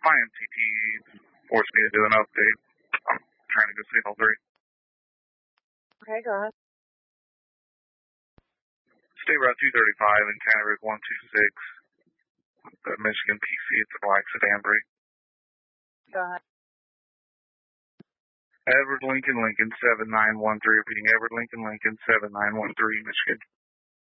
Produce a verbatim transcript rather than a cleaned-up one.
my M T T forced me to do an update. I'm trying to go signal three. Okay, go ahead. State Route two thirty-five and County Road one two six. The Michigan P C at the Black Sedan Break. Go ahead. Edward Lincoln Lincoln seven nine one three. Repeating Edward Lincoln Lincoln seven nine one three, Michigan.